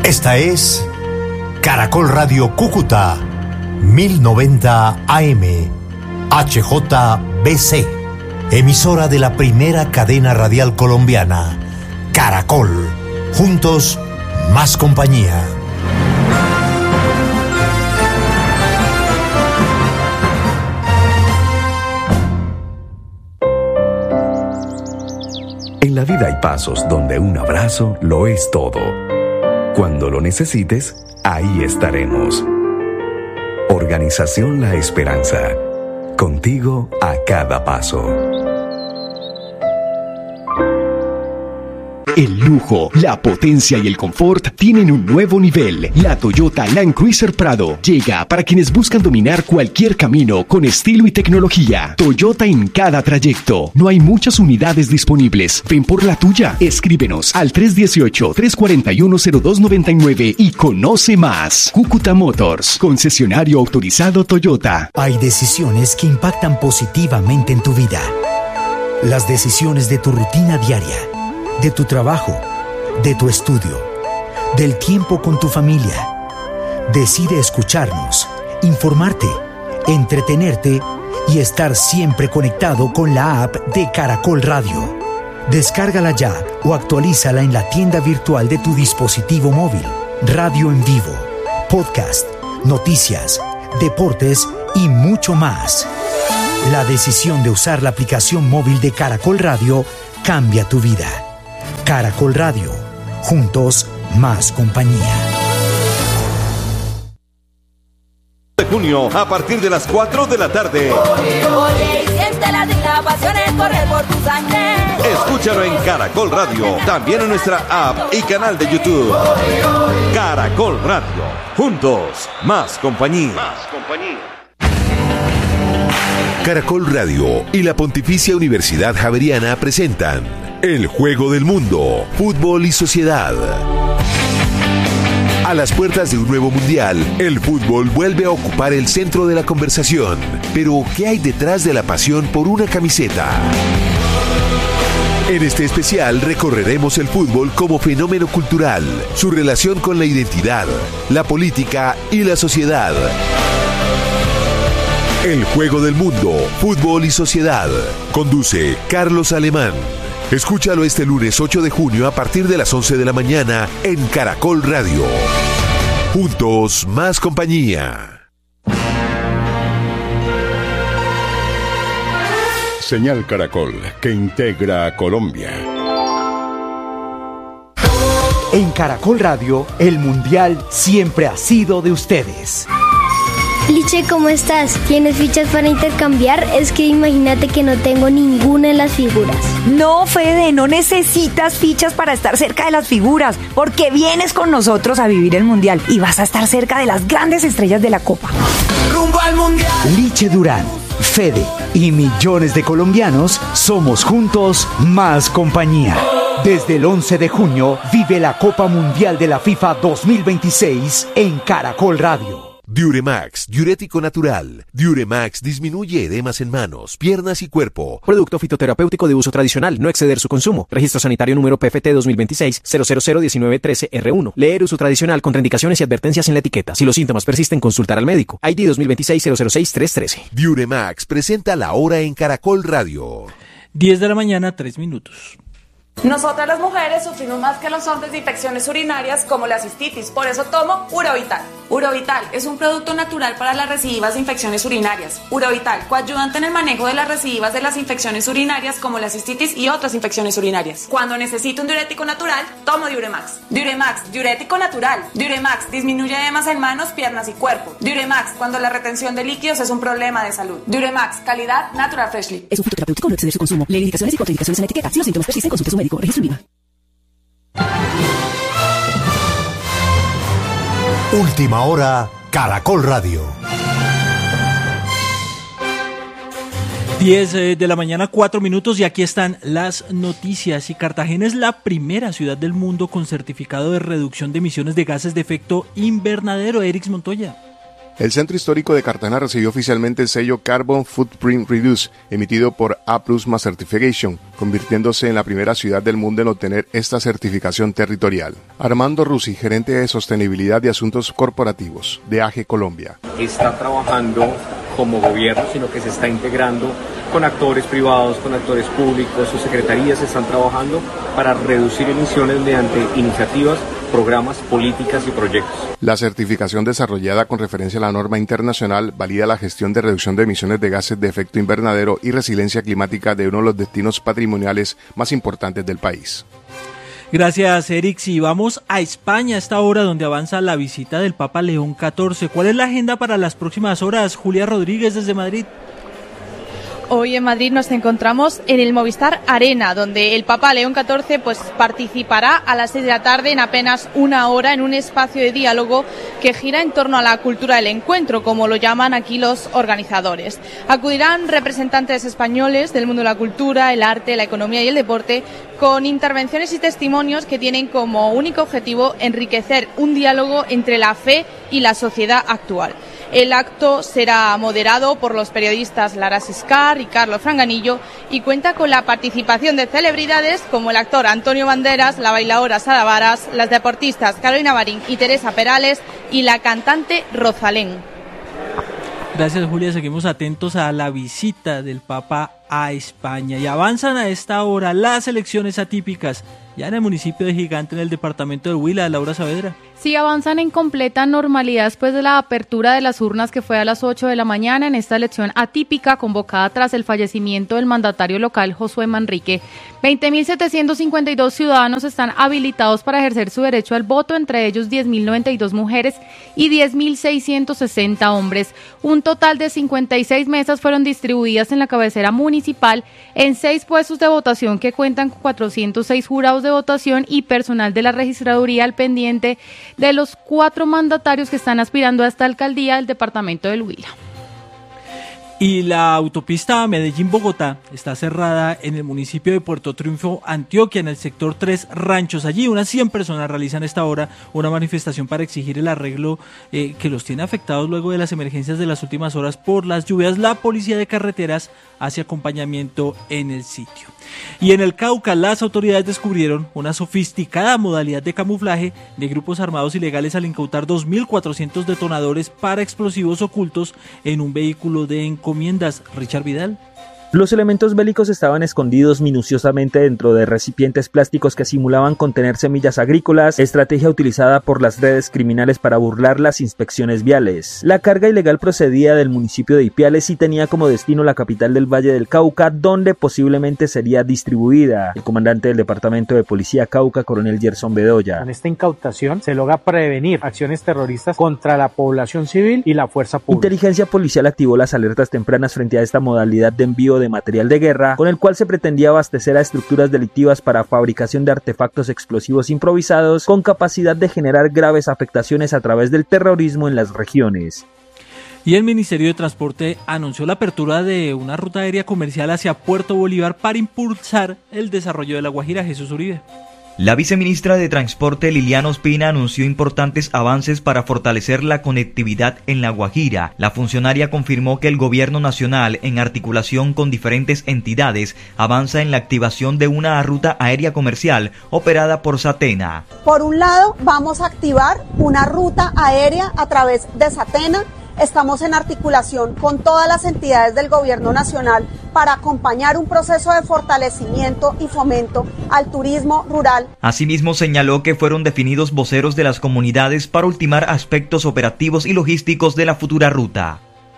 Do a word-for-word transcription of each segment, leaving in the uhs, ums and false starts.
Esta es Caracol Radio Cúcuta, mil noventa A M, H J B C, emisora de la primera cadena radial colombiana, Caracol. Juntos, más compañía. En la vida hay pasos donde un abrazo lo es todo. Cuando lo necesites, ahí estaremos. Organización La Esperanza. Contigo a cada paso. El lujo, la potencia y el confort tienen un nuevo nivel. La Toyota Land Cruiser Prado llega para quienes buscan dominar cualquier camino con estilo y tecnología. Toyota en cada trayecto. No hay muchas unidades disponibles. Ven por la tuya. Escríbenos al tres uno ocho, tres cuatro uno, cero dos nueve nueve y conoce más. Cúcuta Motors, concesionario autorizado Toyota. Hay decisiones que impactan positivamente en tu vida. Las decisiones de tu rutina diaria, de tu trabajo, de tu estudio, del tiempo con tu familia. Decide escucharnos, informarte, entretenerte y estar siempre conectado con la app de Caracol Radio. Descárgala ya o actualízala en la tienda virtual de tu dispositivo móvil. Radio en vivo, podcast, noticias, deportes y mucho más. La decisión de usar la aplicación móvil de Caracol Radio cambia tu vida. Caracol Radio. Juntos, más compañía. De junio, a partir de las cuatro de la tarde. Oye, oye, siente la la pasión es correr por tu sangre. Escúchalo en Caracol Radio, también en nuestra app y canal de YouTube. Caracol Radio. Juntos, más compañía. Más compañía. Caracol Radio y la Pontificia Universidad Javeriana presentan El Juego del Mundo, Fútbol y Sociedad. A las puertas de un nuevo mundial, el fútbol vuelve a ocupar el centro de la conversación. Pero, ¿qué hay detrás de la pasión por una camiseta? En este especial recorreremos el fútbol como fenómeno cultural, su relación con la identidad, la política y la sociedad. El Juego del Mundo, Fútbol y Sociedad. Conduce Carlos Alemán. Escúchalo este lunes ocho de junio a partir de las once de la mañana en Caracol Radio. Juntos, más compañía. Señal Caracol, que integra a Colombia. En Caracol Radio, el Mundial siempre ha sido de ustedes. Liche, ¿cómo estás? ¿Tienes fichas para intercambiar? Es que imagínate que no tengo ninguna en las figuras. No, Fede, no necesitas fichas para estar cerca de las figuras, porque vienes con nosotros a vivir el Mundial y vas a estar cerca de las grandes estrellas de la Copa. ¡Rumbo al Mundial! Liche Durán, Fede y millones de colombianos somos juntos más compañía. Desde el once de junio vive la Copa Mundial de la FIFA dos mil veintiséis en Caracol Radio. Diuremax, diurético natural. Diuremax disminuye edemas en manos, piernas y cuerpo. Producto fitoterapéutico de uso tradicional, no exceder su consumo. Registro sanitario número P F T dos mil veintiséis cero cero cero diecinueve trece R uno. Leer uso tradicional, contraindicaciones y advertencias en la etiqueta. Si los síntomas persisten, consultar al médico. I D dos mil veintiséis cero cero seis tres trece. Diuremax presenta la hora en Caracol Radio. diez de la mañana, tres minutos. Nosotras las mujeres sufrimos más que los hombres de infecciones urinarias como la cistitis, por eso tomo Urovital. Urovital es un producto natural para las recidivas de infecciones urinarias. Urovital, coayudante en el manejo de las recidivas de las infecciones urinarias como la cistitis y otras infecciones urinarias. Cuando necesito un diurético natural, tomo Diuremax. Diuremax, diurético natural. Diuremax disminuye edemas en manos, piernas y cuerpo. Diuremax, cuando la retención de líquidos es un problema de salud. Diuremax, calidad Natural Freshly. Es un fitoterapéutico, no exceder su consumo. Lee indicaciones y contraindicaciones en la etiqueta. Si los síntomas persisten, consulte a su médico. Registro INVIMA. Última hora, Caracol Radio. diez de la mañana, cuatro minutos, y aquí están las noticias. Y Cartagena es la primera ciudad del mundo con certificado de reducción de emisiones de gases de efecto invernadero. Erix Montoya. El Centro Histórico de Cartagena recibió oficialmente el sello Carbon Footprint Reduce, emitido por A plus más Certification, convirtiéndose en la primera ciudad del mundo en obtener esta certificación territorial. Armando Rusi, gerente de Sostenibilidad y Asuntos Corporativos de A G E Colombia. Está trabajando como gobierno, sino que se está integrando con actores privados, con actores públicos, sus secretarías están trabajando para reducir emisiones mediante iniciativas, programas, políticas y proyectos. La certificación desarrollada con referencia a la norma internacional valida la gestión de reducción de emisiones de gases de efecto invernadero y resiliencia climática de uno de los destinos patrimoniales más importantes del país. Gracias, Eric. Si vamos a España a esta hora donde avanza la visita del Papa León catorce. ¿Cuál es la agenda para las próximas horas? Julia Rodríguez desde Madrid. Hoy en Madrid nos encontramos en el Movistar Arena, donde el Papa León catorce pues participará a las seis de la tarde en apenas una hora en un espacio de diálogo que gira en torno a la cultura del encuentro, como lo llaman aquí los organizadores. Acudirán representantes españoles del mundo de la cultura, el arte, la economía y el deporte, con intervenciones y testimonios que tienen como único objetivo enriquecer un diálogo entre la fe y la sociedad actual. El acto será moderado por los periodistas Lara Siscar y Carlos Franganillo y cuenta con la participación de celebridades como el actor Antonio Banderas, la bailaora Sara Varas, las deportistas Carolina Marín y Teresa Perales y la cantante Rosalén. Gracias, Julia. Seguimos atentos a la visita del Papa a España. Y avanzan a esta hora las elecciones atípicas, ya en el municipio de Gigante, en el departamento de Huila. Laura Saavedra. Sí, avanzan en completa normalidad después de la apertura de las urnas que fue a las ocho de la mañana en esta elección atípica convocada tras el fallecimiento del mandatario local Josué Manrique. veinte mil setecientos cincuenta y dos ciudadanos están habilitados para ejercer su derecho al voto, entre ellos diez mil noventa y dos mujeres y diez mil seiscientos sesenta hombres. Un total de cincuenta y seis mesas fueron distribuidas en la cabecera municipal en seis puestos de votación que cuentan con cuatrocientos seis jurados de votación y personal de la registraduría al pendiente de los cuatro mandatarios que están aspirando a esta alcaldía del departamento del Huila. Y la autopista Medellín-Bogotá está cerrada en el municipio de Puerto Triunfo, Antioquia, en el sector tres Ranchos. Allí unas cien personas realizan a esta hora una manifestación para exigir el arreglo eh, que los tiene afectados luego de las emergencias de las últimas horas por las lluvias. La policía de carreteras hace acompañamiento en el sitio. Y en el Cauca, las autoridades descubrieron una sofisticada modalidad de camuflaje de grupos armados ilegales al incautar dos mil cuatrocientos detonadores para explosivos ocultos en un vehículo de encomiendas. Richard Vidal. Los elementos bélicos estaban escondidos minuciosamente dentro de recipientes plásticos que simulaban contener semillas agrícolas, estrategia utilizada por las redes criminales para burlar las inspecciones viales. La carga ilegal procedía del municipio de Ipiales y tenía como destino la capital del Valle del Cauca, donde posiblemente sería distribuida. El comandante del Departamento de Policía Cauca, coronel Gerson Bedoya. Con esta incautación se logra prevenir acciones terroristas contra la población civil y la fuerza pública. Inteligencia policial activó las alertas tempranas frente a esta modalidad de envío de de material de guerra, con el cual se pretendía abastecer a estructuras delictivas para fabricación de artefactos explosivos improvisados con capacidad de generar graves afectaciones a través del terrorismo en las regiones. Y el Ministerio de Transporte anunció la apertura de una ruta aérea comercial hacia Puerto Bolívar para impulsar el desarrollo de La Guajira. Jesús Uribe. La viceministra de Transporte Liliana Ospina anunció importantes avances para fortalecer la conectividad en La Guajira. La funcionaria confirmó que el gobierno nacional, en articulación con diferentes entidades, avanza en la activación de una ruta aérea comercial operada por Satena. Por un lado, vamos a activar una ruta aérea a través de Satena. Estamos en articulación con todas las entidades del gobierno nacional para acompañar un proceso de fortalecimiento y fomento al turismo rural. Asimismo, señaló que fueron definidos voceros de las comunidades para ultimar aspectos operativos y logísticos de la futura ruta.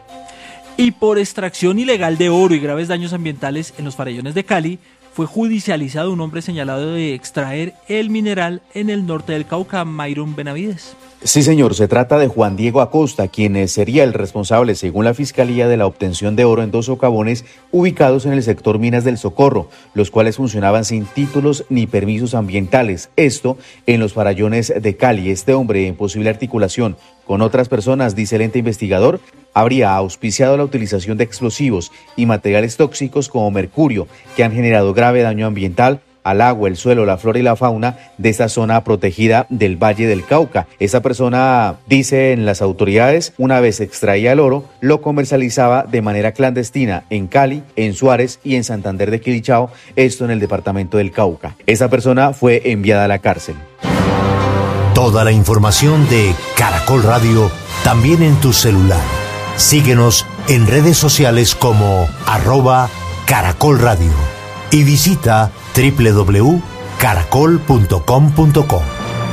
Y por extracción ilegal de oro y graves daños ambientales en los farellones de Cali, fue judicializado un hombre señalado de extraer el mineral en el norte del Cauca. Mayron Benavides. Sí, señor, se trata de Juan Diego Acosta, quien sería el responsable, según la Fiscalía, de la obtención de oro en dos socavones ubicados en el sector Minas del Socorro, los cuales funcionaban sin títulos ni permisos ambientales. Esto en los farallones de Cali. Este hombre, en posible articulación con otras personas, dice el ente investigador, habría auspiciado la utilización de explosivos y materiales tóxicos como mercurio, que han generado grave daño ambiental al agua, el suelo, la flora y la fauna de esta zona protegida del Valle del Cauca. Esta persona, dicen las autoridades, una vez extraía el oro, lo comercializaba de manera clandestina en Cali, en Suárez y en Santander de Quilichao, esto en el departamento del Cauca. Esa persona fue enviada a la cárcel. Toda la información de Caracol Radio también en tu celular. Síguenos en redes sociales como arroba Caracol Radio y visita doble u doble u doble u punto caracol punto com punto co.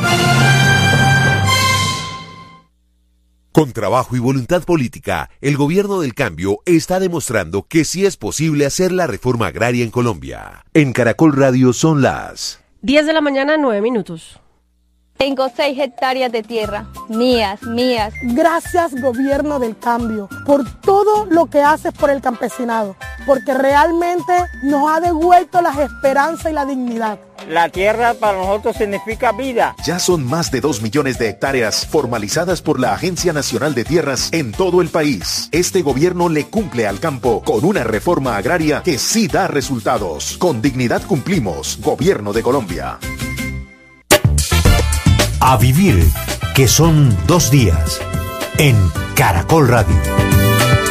Con trabajo y voluntad política, el gobierno del cambio está demostrando que sí es posible hacer la reforma agraria en Colombia. En Caracol Radio son las diez de la mañana, nueve minutos. Tengo seis hectáreas de tierra, mías, mías. Gracias, gobierno del cambio, por todo lo que haces por el campesinado, porque realmente nos ha devuelto las esperanzas y la dignidad. La tierra para nosotros significa vida. Ya son más de dos millones de hectáreas formalizadas por la Agencia Nacional de Tierras en todo el país. Este gobierno le cumple al campo con una reforma agraria que sí da resultados. Con dignidad cumplimos, Gobierno de Colombia. A vivir, que son dos días, en Caracol Radio.